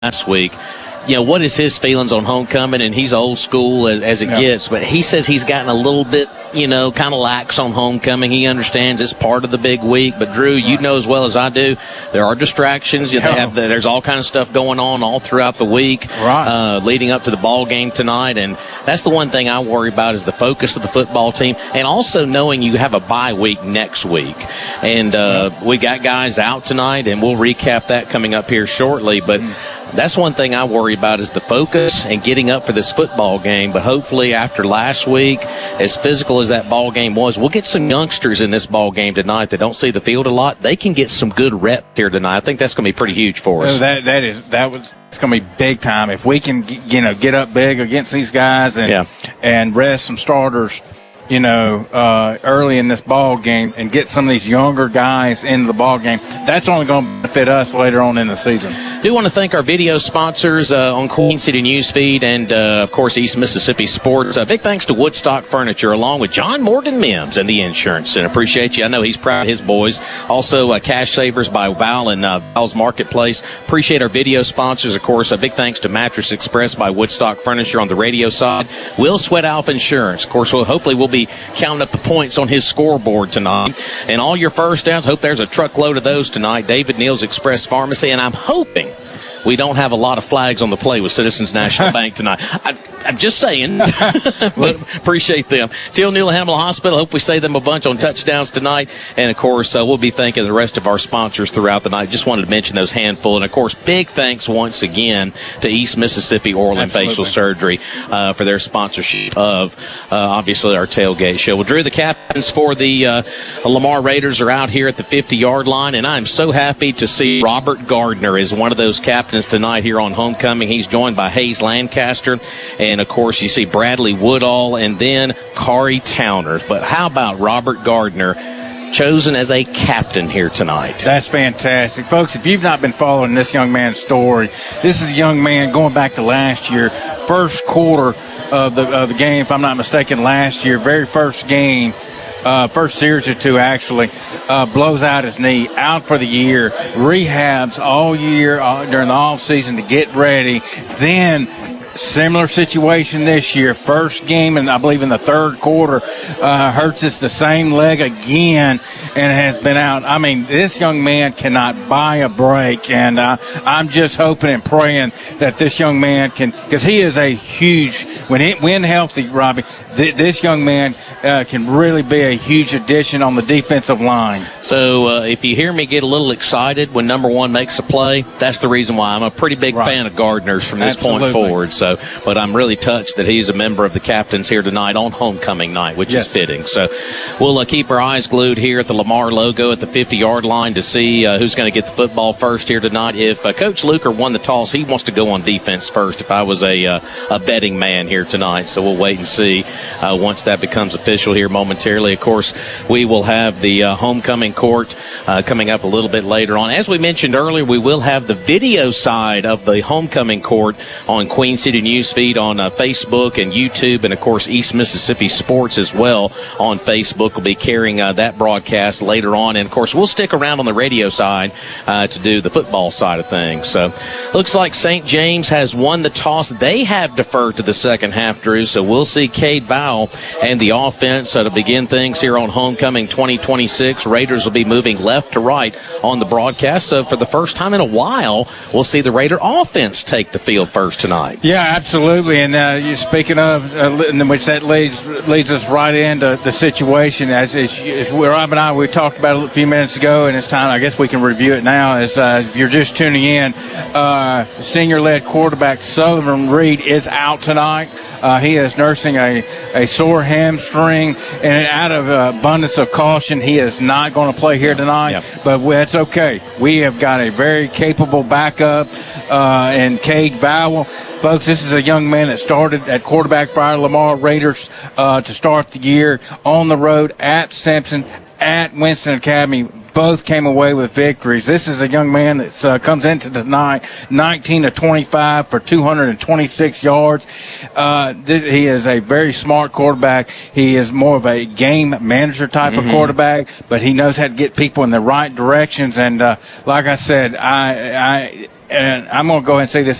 last week, what is his feelings on homecoming, and he's old school as it gets, but he says he's gotten a little bit, kind of lax on homecoming. He understands it's part of the big week, but Drew, you know as well as I do, there are distractions. There's all kind of stuff going on all throughout the week, leading up to the ball game tonight, and that's the one thing I worry about is the focus of the football team, and also knowing you have a bye week next week. And we got guys out tonight, and we'll recap that coming up here shortly, but that's one thing I worry about is the focus and getting up for this football game. But hopefully after last week, as physical as that ball game was, we'll get some youngsters in this ball game tonight that don't see the field a lot. They can get some good reps here tonight. I think that's going to be pretty huge for us. It's going to be big time. If we can, get up big against these guys and rest some starters, early in this ball game and get some of these younger guys into the ball game, that's only going to benefit us later on in the season. Do want to thank our video sponsors on Queen City Newsfeed and, of course, East Mississippi Sports. Big thanks to Woodstock Furniture, along with John Morgan Mims and the Insurance Center. Appreciate you. I know he's proud of his boys. Also, Cash Savers by Val and Val's Marketplace. Appreciate our video sponsors. Of course, a big thanks to Mattress Express by Woodstock Furniture on the radio side. Will Sweat Alpha Insurance. Of course, hopefully we'll be counting up the points on his scoreboard tonight. And all your first downs, hope there's a truckload of those tonight. David Neal's Express Pharmacy, and I'm hoping we don't have a lot of flags on the play with Citizens National Bank tonight. I'm just saying, but appreciate them. Till Newell Hamel Hospital, hope we say them a bunch on touchdowns tonight. And, of course, we'll be thanking the rest of our sponsors throughout the night. Just wanted to mention those handful. And, of course, big thanks once again to East Mississippi Oral and Facial Surgery for their sponsorship of, obviously, our tailgate show. Well, Drew, the captains for the Lamar Raiders are out here at the 50-yard line, and I'm so happy to see Robert Gardner is one of those captains tonight here on homecoming. He's joined by Hayes Lancaster, and of course you see Bradley Woodall and then Kari Towner. But how about Robert Gardner chosen as a captain here tonight? That's fantastic. Folks, if you've not been following this young man's story, this is a young man going back to last year, first quarter of the game, if I'm not mistaken, last year, very first game, first series or two actually, blows out his knee, out for the year, rehabs all year during the off season to get ready. Then similar situation this year, first game, and I believe in the third quarter, hurts us the same leg again and has been out. I mean, this young man cannot buy a break, and I'm just hoping and praying that this young man can, because he is a huge, when healthy, Robbie, this young man can really be a huge addition on the defensive line. So if you hear me get a little excited when number one makes a play, that's the reason why. I'm a pretty big fan of Gardner's from this point forward. So, but I'm really touched that he's a member of the captains here tonight on homecoming night, which is fitting. So we'll keep our eyes glued here at the Lamar logo at the 50-yard line to see who's going to get the football first here tonight. If Coach Luker won the toss, he wants to go on defense first if I was a betting man here tonight. So we'll wait and see once that becomes official here momentarily. Of course, we will have the homecoming court coming up a little bit later on. As we mentioned earlier, we will have the video side of the homecoming court on Queen City Newsfeed on Facebook and YouTube, and of course East Mississippi Sports as well on Facebook will be carrying that broadcast later on. And of course we'll stick around on the radio side to do the football side of things. So looks like St. James has won the toss. They have deferred to the second half, Drew, so we'll see Cade Vowell and the offense to begin things here on homecoming 2026. Raiders will be moving left to right on the broadcast. So for the first time in a while, we'll see the Raider offense take the field first tonight. Yeah, absolutely. And you're speaking of, which that leads us right into the situation. As Rob and I, we talked about it a few minutes ago, and it's time, I guess we can review it now. As if you're just tuning in, senior-led quarterback Sullivan Reed is out tonight. He is nursing a sore hamstring, and out of abundance of caution, he is not going to play here tonight. Yep. But that's okay. We have got a very capable backup in Cade Vowell. Folks, this is a young man that started at quarterback for our Lamar Raiders to start the year on the road at Simpson, at Winston Academy. Both came away with victories. This is a young man that comes into tonight 19 to 25 for 226 yards. He is a very smart quarterback. He is more of a game manager type of quarterback, but he knows how to get people in the right directions. And like I said, and I'm going to go ahead and say this